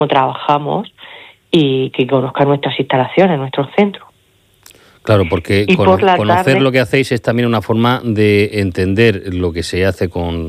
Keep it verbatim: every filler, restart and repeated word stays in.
trabajamos y que conozcan nuestras instalaciones, nuestros centros. Claro, porque Y con, por la conocer tarde, lo que hacéis es también una forma de entender lo que se hace con,